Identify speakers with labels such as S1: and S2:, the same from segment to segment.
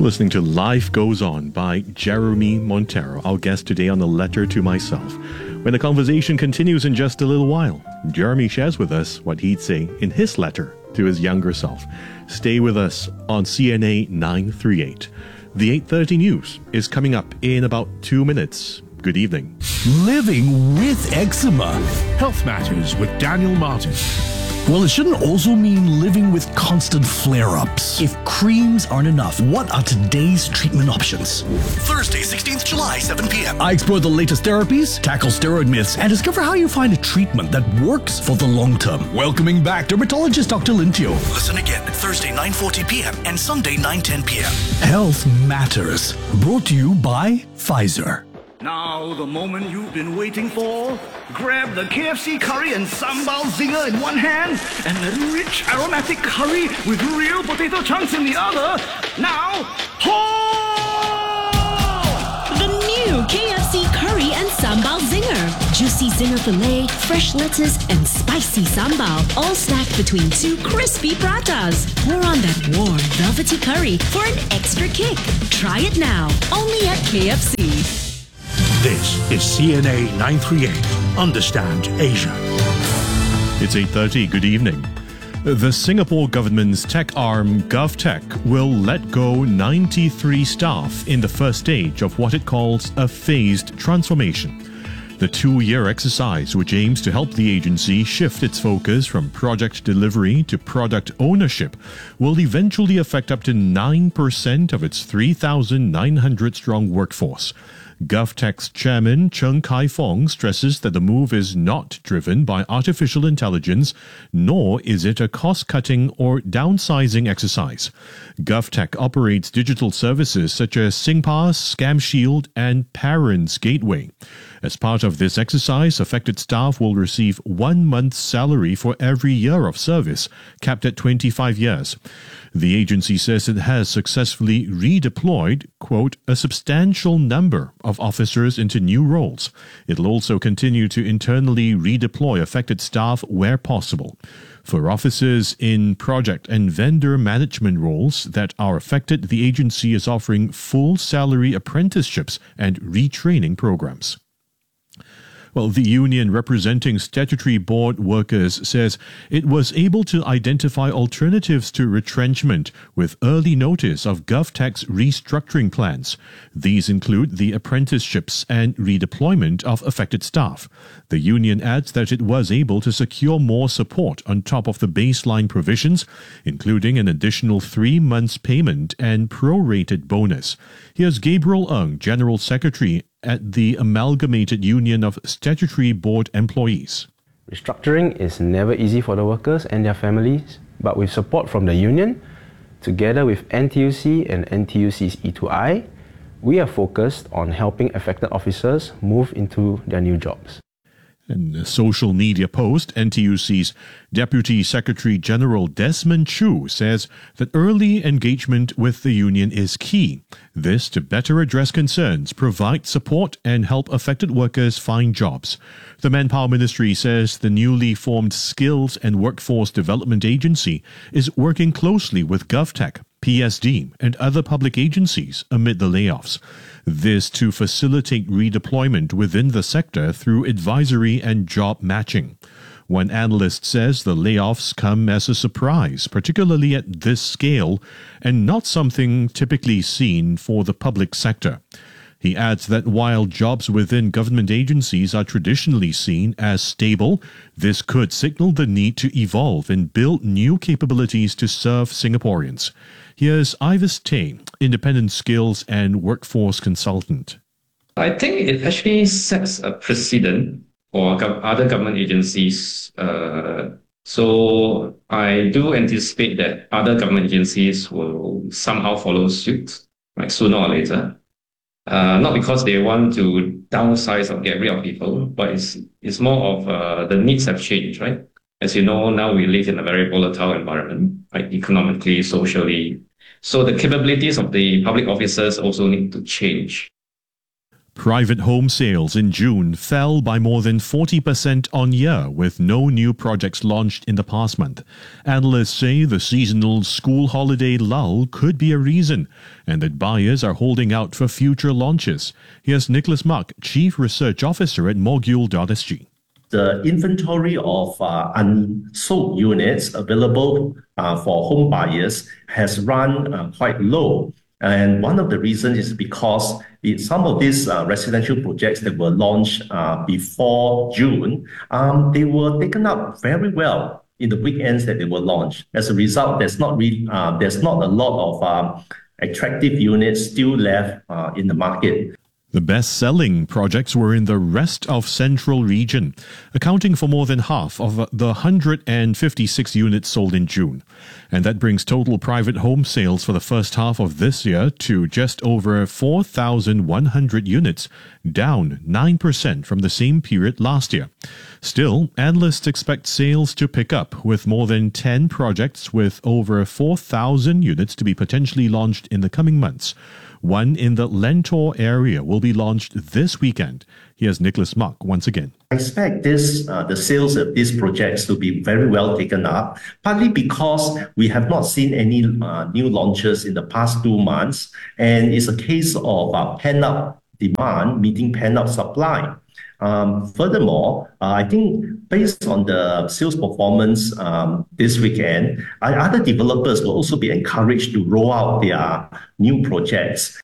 S1: Listening to Life Goes On by Jeremy Montero, our guest today on A Letter to Myself. When the conversation continues in just a little while, Jeremy shares with us what he'd say in his letter to his younger self. Stay with us on CNA 938. The 8:30 news is coming up in about 2 minutes. Good evening.
S2: Living with eczema. Health Matters with Daniel Martin. Well, it shouldn't also mean living with constant flare-ups. If creams aren't enough, what are today's treatment options? Thursday, 16th July, 7 p.m. I explore the latest therapies, tackle steroid myths, and discover how you find a treatment that works for the long term. Welcoming back dermatologist Dr. Lintio. Listen again, Thursday, 9:40 p.m. and Sunday, 9:10 p.m. Health Matters. Brought to you by Pfizer.
S3: Now, the moment you've been waiting for. Grab the KFC curry and sambal zinger in one hand and the rich aromatic curry with real potato chunks in the other. Now,
S4: The new KFC curry and sambal zinger. Juicy zinger filet, fresh lettuce, and spicy sambal. All snacked between two crispy pratas. Pour on that warm, velvety curry for an extra kick. Try it now, only at KFC.
S2: This is CNA 938. Understand Asia.
S1: It's 8:30. Good evening. The Singapore government's tech arm GovTech will let go 93 staff in the first stage of what it calls a phased transformation. The 2-year exercise, which aims to help the agency shift its focus from project delivery to product ownership, will eventually affect up to 9% of its 3,900-strong workforce. GovTech's chairman Cheng Kai-Fong stresses that the move is not driven by artificial intelligence, nor is it a cost-cutting or downsizing exercise. GovTech operates digital services such as SingPass, ScamShield, and Parents Gateway. As part of this exercise, affected staff will receive 1 month's salary for every year of service, capped at 25 years. The agency says it has successfully redeployed, quote, a substantial number of officers into new roles. It'll also continue to internally redeploy affected staff where possible. For officers in project and vendor management roles that are affected, the agency is offering full salary apprenticeships and retraining programs. Well, the union representing statutory board workers says it was able to identify alternatives to retrenchment with early notice of GovTech's restructuring plans. These include the apprenticeships and redeployment of affected staff. The union adds that it was able to secure more support on top of the baseline provisions, including an additional 3 months' payment and prorated bonus. Here's Gabriel Ng, General Secretary at the Amalgamated Union of Statutory Board Employees.
S5: Restructuring is never easy for the workers and their families, but with support from the union, together with NTUC and NTUC's E2I, we are focused on helping affected officers move into their new jobs.
S1: In a social media post, NTUC's Deputy Secretary General Desmond Chu says that early engagement with the union is key. This to better address concerns, provide support, and help affected workers find jobs. The Manpower Ministry says the newly formed Skills and Workforce Development Agency is working closely with GovTech, PSD, and other public agencies amid the layoffs. This to facilitate redeployment within the sector through advisory and job matching. One analyst says the layoffs come as a surprise, particularly at this scale, and not something typically seen for the public sector. He adds that while jobs within government agencies are traditionally seen as stable, this could signal the need to evolve and build new capabilities to serve Singaporeans. Here's Ivis Tay, Independent Skills and Workforce Consultant.
S6: I think it actually sets a precedent for other government agencies. So I do anticipate that other government agencies will somehow follow suit, like sooner or later. Not because they want to downsize or get rid of people, but it's more of the needs have changed, right? As you know, now we live in a very volatile environment, like economically, socially. So the capabilities of the public officers also need to change.
S1: Private home sales in June fell by more than 40% on year, with no new projects launched in the past month. Analysts say the seasonal school holiday lull could be a reason, and that buyers are holding out for future launches. Here's Nicholas Mak, Chief Research Officer at Mogul.sg.
S7: The inventory of unsold units available for home buyers has run quite low. And one of the reasons is because some of these residential projects that were launched before June, they were taken up very well in the weekends that they were launched. As a result, there's not a lot of attractive units still left in the market.
S1: The best-selling projects were in the rest of Central region, accounting for more than half of the 156 units sold in June. And that brings total private home sales for the first half of this year to just over 4,100 units, down 9% from the same period last year. Still, analysts expect sales to pick up, with more than 10 projects with over 4,000 units to be potentially launched in the coming months. One in the Lentor area will be launched this weekend. Here's Nicholas Mak once again.
S7: I expect the sales of these projects to be very well taken up, partly because we have not seen any new launches in the past 2 months, and it's a case of pent-up demand meeting pent-up supply. Furthermore, I think based on the sales performance this weekend, other developers will also be encouraged to roll out their new projects.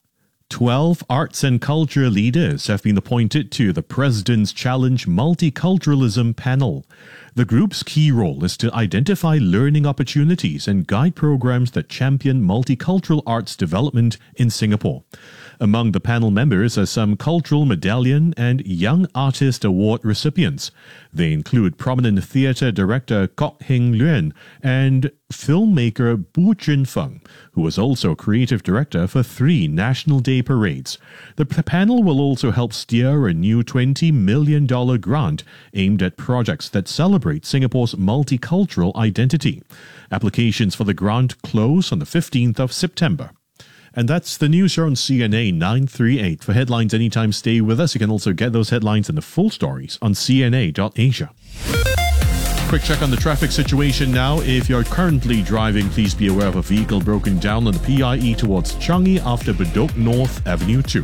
S1: 12 arts and culture leaders have been appointed to the President's Challenge Multiculturalism Panel. The group's key role is to identify learning opportunities and guide programs that champion multicultural arts development in Singapore. Among the panel members are some Cultural Medallion and Young Artist Award recipients. They include prominent theatre director Kok Heng Luan and filmmaker Bu Jun Feng, who was also creative director for 3 National Day parades. The panel will also help steer a new $20 million grant aimed at projects that celebrate Singapore's multicultural identity. Applications for the grant close on the 15th of September. And that's the news here on CNA 938. For headlines anytime, stay with us. You can also get those headlines and the full stories on cna.asia. Quick check on the traffic situation now. If you're currently driving, please be aware of a vehicle broken down on the PIE towards Changi after Bedok North Avenue 2.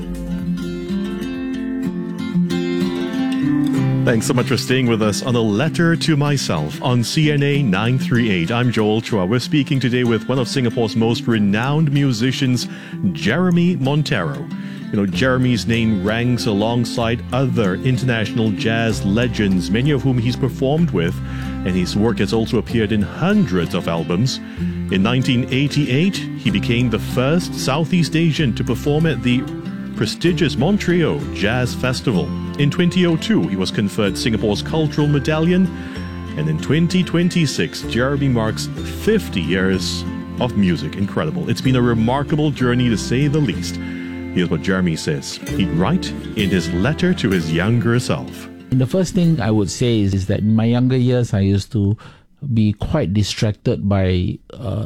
S1: Thanks so much for staying with us on A Letter to Myself on CNA 938. I'm Joel Chua. We're speaking today with one of Singapore's most renowned musicians, Jeremy Montero. You know, Jeremy's name ranks alongside other international jazz legends, many of whom he's performed with, and his work has also appeared in hundreds of albums. In 1988, he became the first Southeast Asian to perform at the prestigious Montreal Jazz Festival. In 2002, he was conferred Singapore's Cultural Medallion, and in 2026, Jeremy marks 50 years of music. Incredible. It's been a remarkable journey to say the least. Here's what Jeremy says he'd write in his letter to his younger self.
S8: And the first thing I would say is that in my younger years, I used to be quite distracted by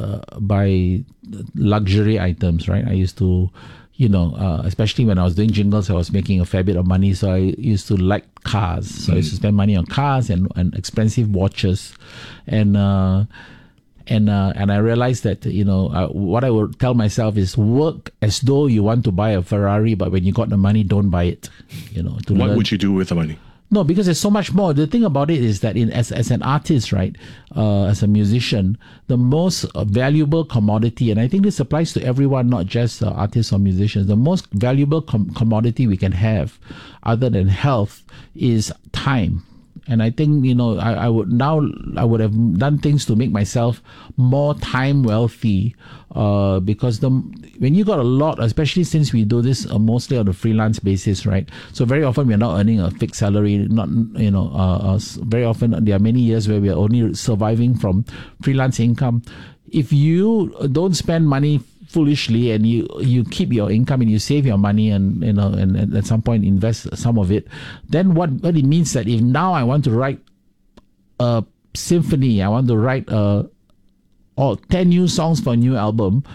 S8: luxury items, right? I used to, especially when I was doing jingles, I was making a fair bit of money, so I used to like cars. So I used to spend money on cars and expensive watches, and I realized that what I would tell myself is work as though you want to buy a Ferrari, but when you got the money, don't buy it.
S1: What would you do with the money?
S8: No, because there's so much more. The thing about it is that as an artist, right, as a musician, the most valuable commodity, and I think this applies to everyone, not just artists or musicians, the most valuable commodity we can have, other than health, is time. And I think, I would have done things to make myself more time wealthy, because when you got a lot, especially since we do this mostly on a freelance basis, right? So very often we're not earning a fixed salary. Very often there are many years where we are only surviving from freelance income. If you don't spend money foolishly and you keep your income and you save your money and at some point invest some of it, then what it means that if now I want to write a symphony, I want to write 10 new songs for a new album,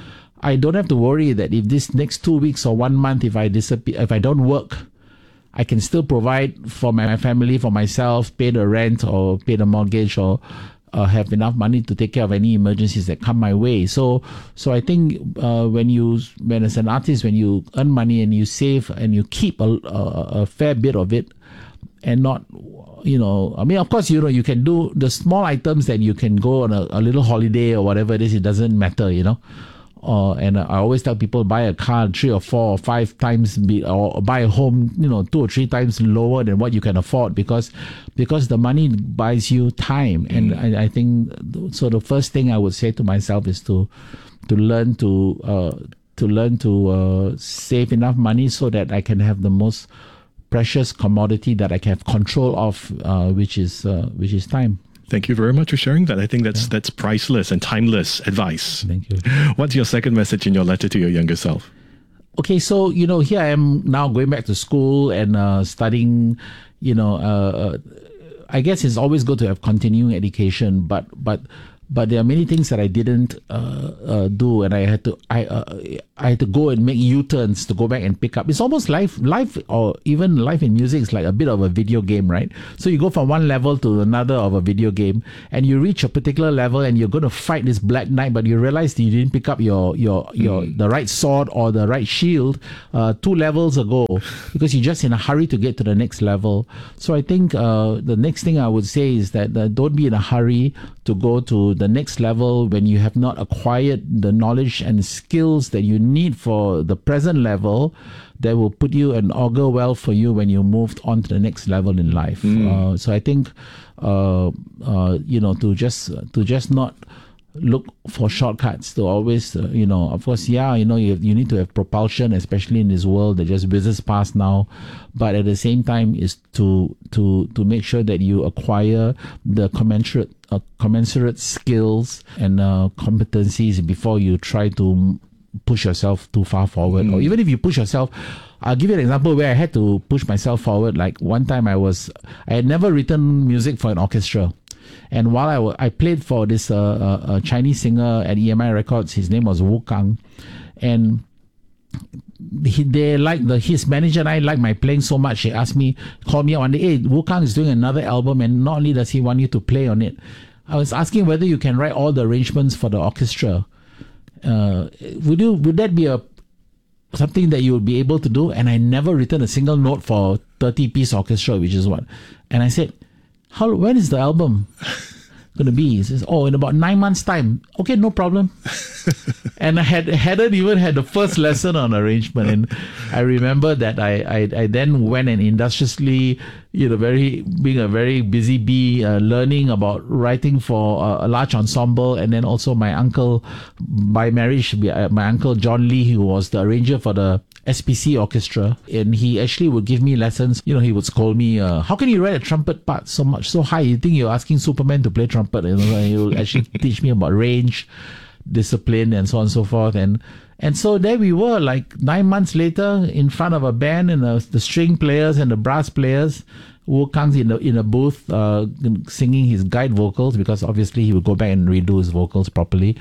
S8: I don't have to worry that if this next 2 weeks or 1 month, if I disappear, if I don't work, I can still provide for my family, for myself, pay the rent or pay the mortgage, or have enough money to take care of any emergencies that come my way. So I think when as an artist, when you earn money and you save and you keep a fair bit of it, and not, I mean, of course, you can do the small items that you can go on a little holiday or whatever it is. It doesn't matter, and I always tell people, buy a car 3 or 4 or 5 times, or buy a home, 2 or 3 times lower than what you can afford, because the money buys you time. And I think so. The first thing I would say to myself is to learn to save enough money so that I can have the most precious commodity that I can have control of, which is time.
S1: Thank you very much for sharing that. I think that's priceless and timeless advice.
S8: Thank you.
S1: What's your second message in your letter to your younger self?
S8: Okay, so, here I am now going back to school and studying, I guess it's always good to have continuing education, but there are many things that I didn't do, and I had to go and make U-turns to go back and pick up. It's almost life, or even life in music is like a bit of a video game, right? So you go from one level to another of a video game, and you reach a particular level, and you're going to fight this Black Knight, but you realize that you didn't pick up the right sword or the right shield 2 levels ago, because you're just in a hurry to get to the next level. So I think the next thing I would say is that don't be in a hurry to go to the next level when you have not acquired the knowledge and skills that you need for the present level that will put you and augur well for you when you moved on to the next level in life. So I think to just not look for shortcuts, to always of course, you need to have propulsion, especially in this world that just whizzes past now, but at the same time is to make sure that you acquire the commensurate skills and competencies before you try to push yourself too far forward. Or even if you push yourself, I'll give you an example where I had to push myself forward. Like one time I had never written music for an orchestra. And while I played for this Chinese singer at EMI Records, his name was Wu Kang, and his manager and I liked my playing so much. He called me out one day, hey, Wu Kang is doing another album, and not only does he want you to play on it, I was asking whether you can write all the arrangements for the orchestra. Would that be something that you would be able to do? And I never written a single note for 30-piece orchestra, which is what. And I said, when is the album going to be? He says, in about 9 months' time. Okay, no problem. And I hadn't even had the first lesson on arrangement. And I remember that I then went and industriously, being a very busy bee, learning about writing for a large ensemble. And then also my uncle, by marriage, my uncle John Lee, who was the arranger for the SPC orchestra, and he actually would give me lessons. He would scold me, how can you write a trumpet part so high? You think you're asking Superman to play trumpet? And he would actually teach me about range, discipline, and so on and so forth. And so there we were, like 9 months later, in front of a band and the string players and the brass players. Wu Kang's in a booth singing his guide vocals, because obviously he would go back and redo his vocals properly.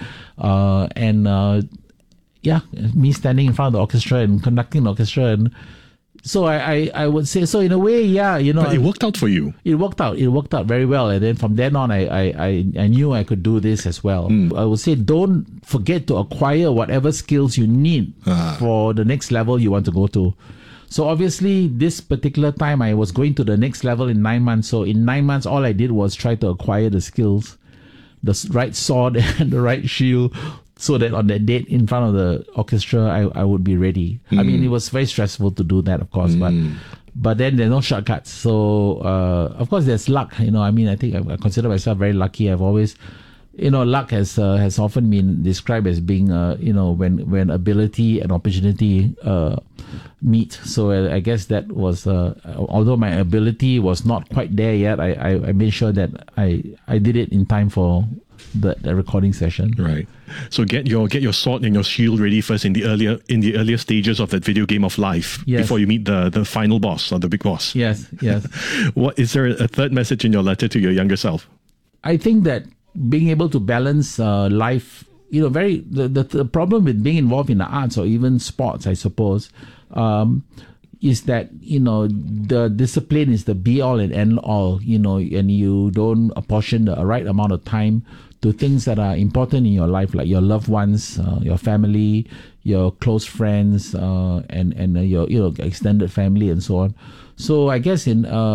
S8: Me standing in front of the orchestra and conducting the orchestra. And so I would say, so in a way, But
S1: it worked out for you.
S8: It worked out very well. And then from then on, I knew I could do this as well. I would say, don't forget to acquire whatever skills you need for the next level you want to go to. So obviously, this particular time, I was going to the next level in 9 months. So in 9 months, all I did was try to acquire the skills, the right sword and the right shield, so that on that date in front of the orchestra, I would be ready. I mean, it was very stressful to do that, of course, but then there's no shortcuts. So, of course, there's luck. I think I consider myself very lucky. I've always, luck has often been described as being, when ability and opportunity meet. So I guess that was, although my ability was not quite there yet, I made sure that I did it in time for the recording session.
S1: Right. So get your sword and your shield ready first in the earlier stages of that video game of life, before you meet the final boss or the big boss.
S8: Yes.
S1: What is there a third message in your letter to your younger self?
S8: I think that being able to balance life the problem with being involved in the arts or even sports, I suppose, is that, the discipline is the be all and end all, and you don't apportion the right amount of time to things that are important in your life, like your loved ones, your family, your close friends, and your extended family and so on. So I guess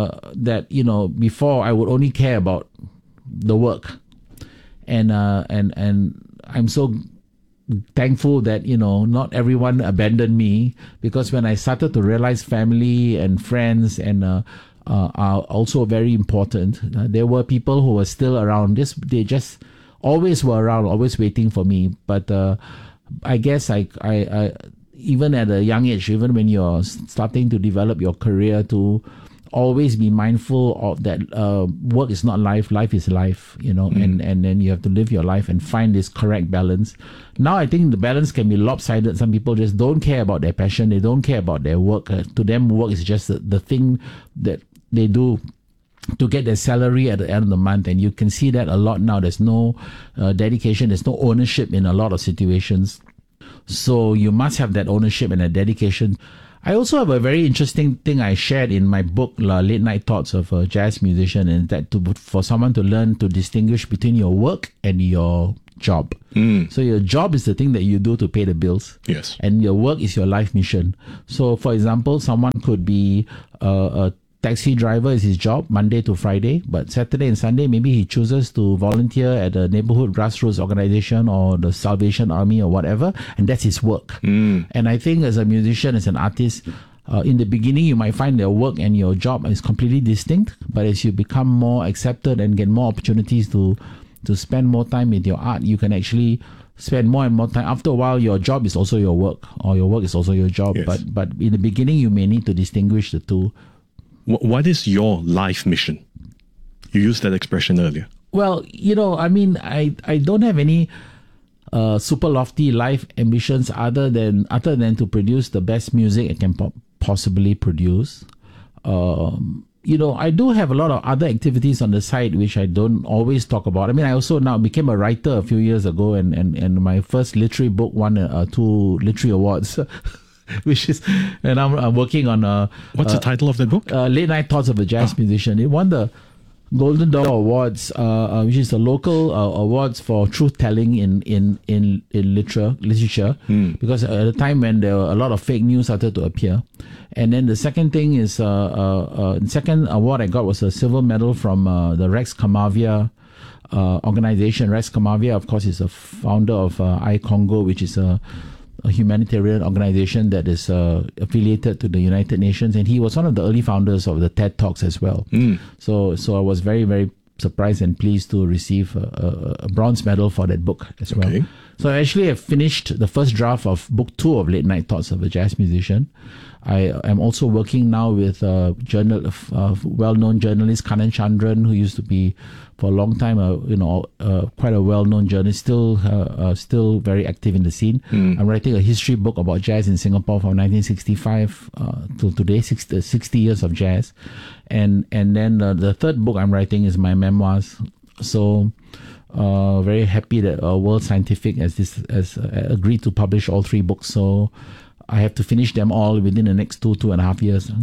S8: before I would only care about the work, and I'm so thankful that not everyone abandoned me, because when I started to realize family and friends and are also very important, there were people who were still around. They just always were around, always waiting for me. But I guess I even at a young age, even when you're starting to develop your career, to always be mindful of that work is not life, life is life, and then you have to live your life and find this correct balance. Now I think the balance can be lopsided. Some people just don't care about their passion, they don't care about their work. To them, work is just the thing that they do to get their salary at the end of the month, and you can see that a lot now. There's no dedication, there's no ownership in a lot of situations. So you must have that ownership and that dedication. I also have a very interesting thing I shared in my book, Late Night Thoughts of a Jazz Musician, and that for someone to learn to distinguish between your work and your job. So your job is the thing that you do to pay the bills.
S1: Yes.
S8: And your work is your life mission. So for example, someone could be a taxi driver is his job, Monday to Friday, but Saturday and Sunday, maybe he chooses to volunteer at a neighborhood grassroots organization or the Salvation Army or whatever, and that's his work. And I think as a musician, as an artist, in the beginning, you might find your work and your job is completely distinct, but as you become more accepted and get more opportunities to spend more time with your art, you can actually spend more and more time. After a while, your job is also your work, or your work is also your job.
S1: Yes.
S8: But in the beginning, you may need to distinguish the two.
S1: What is your life mission? You used that expression earlier.
S8: Well, I don't have any super lofty life ambitions other than to produce the best music I can possibly produce. I do have a lot of other activities on the side which I don't always talk about. I also now became a writer a few years ago, and my first literary book won 2 literary awards. And I'm working on
S1: what's the title of that book?
S8: Late Night Thoughts of a Jazz Musician. It won the Golden Door Awards, which is the local awards for truth telling in literature. Because at the time when there were a lot of fake news started to appear. And then the second thing is the second award I got was a silver medal from the Rex Kamavia organization. Rex Kamavia, of course, is a founder of iCongo, which is a humanitarian organization that is affiliated to the United Nations, and he was one of the early founders of the TED Talks as well. So I was very, very surprised and pleased to receive a bronze medal for that book as well.
S1: Okay.
S8: So I actually have finished the first draft of book 2 of Late Night Thoughts of a Jazz Musician. I am also working now with well-known journalist Kanan Chandran, who used to be for a long time, quite a well-known journalist, still very active in the scene. I'm writing a history book about jazz in Singapore from 1965 to today, 60 years of jazz, and then the third book I'm writing is my memoirs. So. Very happy that World Scientific has agreed to publish all 3 books. So I have to finish them all within the next 2.5 years.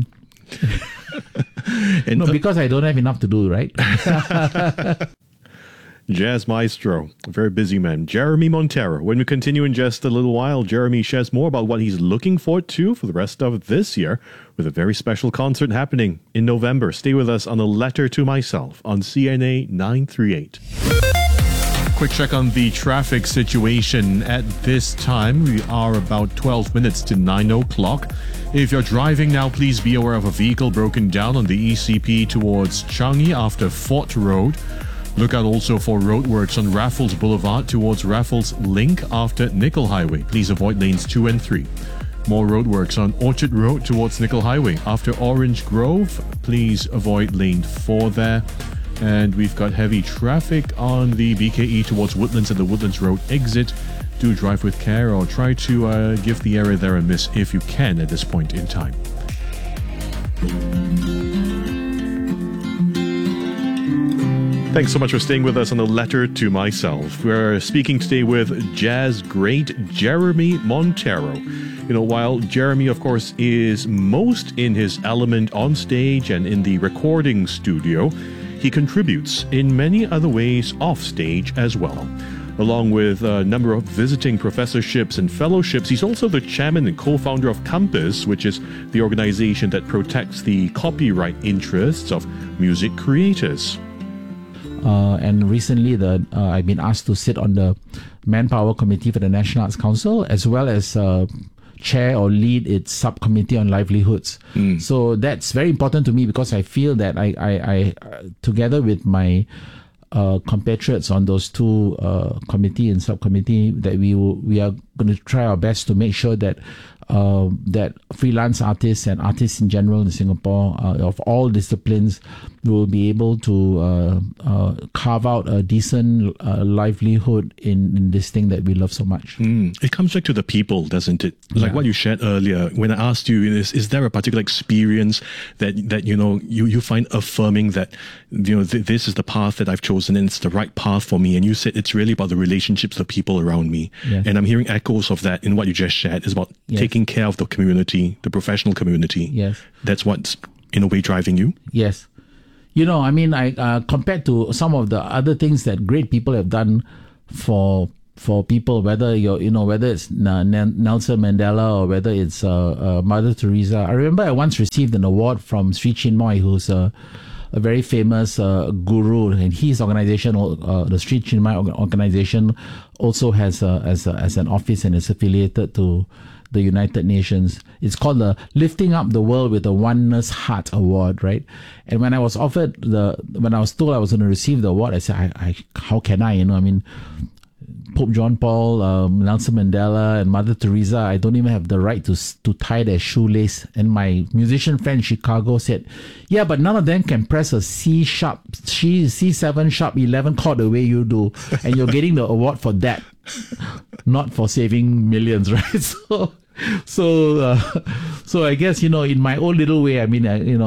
S8: Because I don't have enough to do, right?
S1: Jazz maestro, a very busy man, Jeremy Montero. When we continue in just a little while, Jeremy shares more about what he's looking forward to for the rest of this year with a very special concert happening in November. Stay with us on A Letter to Myself on CNA 938. Quick check on the traffic situation at this time. We are about 12 minutes to 9 o'clock. If you're driving now, please be aware of a vehicle broken down on the ECP towards Changi after Fort Road. Look out also for roadworks on Raffles Boulevard towards Raffles Link after Nickel Highway. Please avoid lanes 2 and 3. More roadworks on Orchard Road towards Nickel Highway after Orange Grove. Please avoid lane 4 there. And we've got heavy traffic on the BKE towards Woodlands and the Woodlands Road exit. Do drive with care or try to give the area there a miss if you can at this point in time. Thanks so much for staying with us on The Letter to Myself. We're speaking today with jazz great Jeremy Montero. You know, while Jeremy, of course, is most in his element on stage and in the recording studio, he contributes in many other ways off stage as well. Along with a number of visiting professorships and fellowships, he's also the chairman and co-founder of Compass, which is the organization that protects the copyright interests of music creators.
S8: And recently, I've been asked to sit on the Manpower Committee for the National Arts Council, as well as chair or lead its subcommittee on livelihoods. So that's very important to me because I feel that I together with my compatriots on those two committee and subcommittee, that we are going to try our best to make sure that that freelance artists and artists in general in Singapore of all disciplines will be able to carve out a decent livelihood in this thing that we love so much.
S1: It comes back to the people, doesn't it? Like what you shared earlier when I asked you, is there a particular experience that you know you find affirming that this is the path that I've chosen and it's the right path for me? And you said it's really about the relationships, the people around me.
S8: Yes.
S1: And I'm hearing echoes of that in what you just shared. It's about taking care of the community, the professional community.
S8: Yes.
S1: That's what's in a way driving you.
S8: Yes. You know, I mean, I compared to some of the other things that great people have done for people, whether whether it's Nelson Mandela or whether it's Mother Teresa. I remember I once received an award from Sri Chinmoy, who's a very famous guru, and his organization, the Sri Chinmoy organization, also has as an office and is affiliated to the United Nations. It's called the Lifting Up the World with a Oneness Heart Award, right? And when I was offered when I was told I was going to receive the award, I said, how can I? I mean, Pope John Paul, Nelson Mandela, and Mother Teresa, I don't even have the right to tie their shoelace. And my musician friend in Chicago said, yeah, but none of them can press a C7 sharp 11 chord the way you do, and you're getting the award for that, not for saving millions, right? So I guess, in my own little way, I mean, in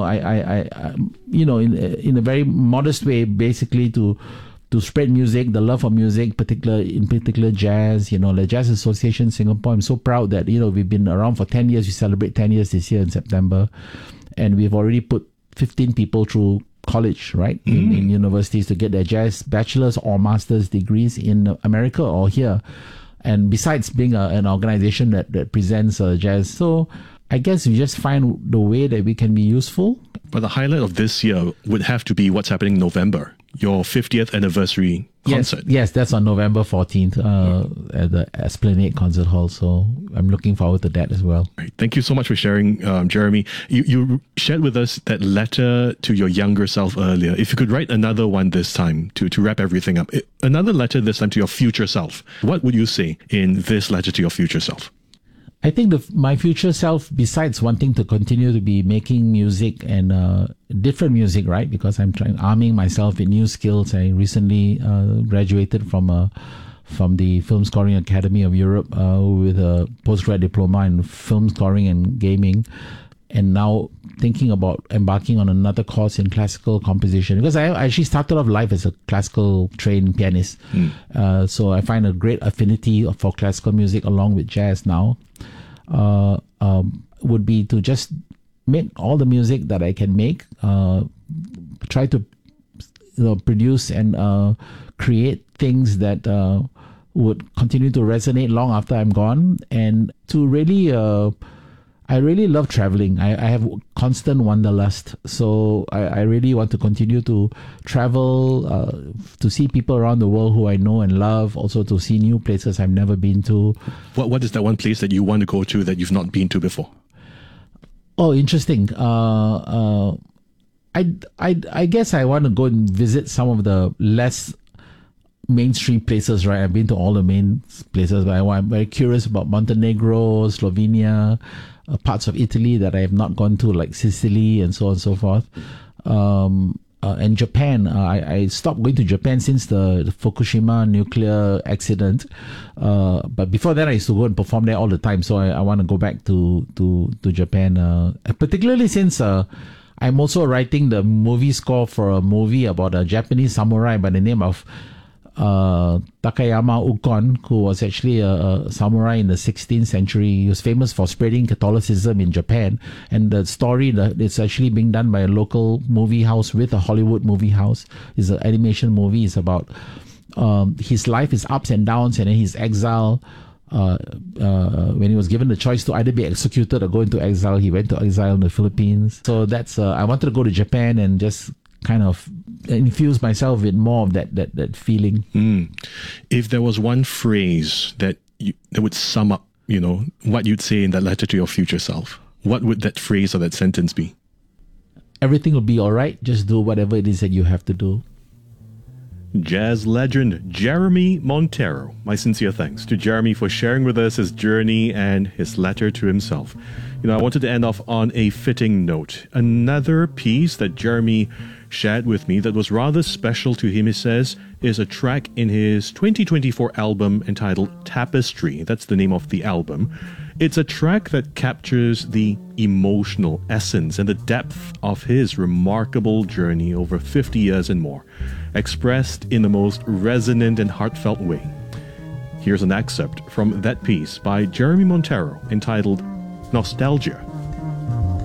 S8: a very modest way, basically to spread music, the love of music, in particular jazz, the Jazz Association Singapore. I'm so proud that, we've been around for 10 years. We celebrate 10 years this year in September. And we've already put 15 people through college, right? In universities to get their jazz bachelor's or master's degrees in America or here. And besides being an organization that presents jazz. So I guess we just find the way that we can be useful.
S1: But the highlight of this year would have to be what's happening in November, your 50th anniversary concert.
S8: Yes, that's on November 14th at the Esplanade Concert Hall. So I'm looking forward to that as well.
S1: Right. Thank you so much for sharing, Jeremy. You shared with us that letter to your younger self earlier. If you could write another one this time to wrap everything up, another letter this time to your future self, what would you say in this letter to your future self?
S8: I think my future self, besides wanting to continue to be making music and different music, right? Because I'm arming myself with new skills. I recently graduated from the Film Scoring Academy of Europe with a postgrad diploma in film scoring and gaming, and now thinking about embarking on another course in classical composition, because I actually started off life as a classical trained pianist. So I find a great affinity for classical music along with jazz now. Would be to just make all the music that I can make, try to produce and create things that would continue to resonate long after I'm gone, and to really I really love traveling. I have constant wanderlust, so I really want to continue to travel, to see people around the world who I know and love, also to see new places I've never been to.
S1: What is that one place that you want to go to that you've not been to before?
S8: Oh, interesting. I guess I want to go and visit some of the less mainstream places, right? I've been to all the main places, but I'm very curious about Montenegro, Slovenia, parts of Italy that I have not gone to, like Sicily and so on and so forth. And Japan, I stopped going to Japan since the Fukushima nuclear accident. But before that, I used to go and perform there all the time. So I want to go back to Japan, particularly since I'm also writing the movie score for a movie about a Japanese samurai by the name of Takayama Ukon, who was actually a samurai in the 16th century. He was famous for spreading Catholicism in Japan. And the story, it's actually being done by a local movie house with a Hollywood movie house. It's an animation movie. It's about his life, his ups and downs, and then his exile. When he was given the choice to either be executed or go into exile, he went to exile in the Philippines. So that's I wanted to go to Japan and just kind of infuse myself with more of that feeling.
S1: If there was one phrase that would sum up, what you'd say in that letter to your future self, what would that phrase or that sentence be?
S8: Everything will be all right. Just do whatever it is that you have to do.
S1: Jazz legend Jeremy Montero. My sincere thanks to Jeremy for sharing with us his journey and his letter to himself. I wanted to end off on a fitting note. Another piece that Jeremy shared with me that was rather special to him, he says, is a track in his 2024 album entitled Tapestry. That's the name of the album. It's a track that captures the emotional essence and the depth of his remarkable journey over 50 years and more, expressed in the most resonant and heartfelt way. Here's an excerpt from that piece by Jeremy Montero entitled Nostalgia.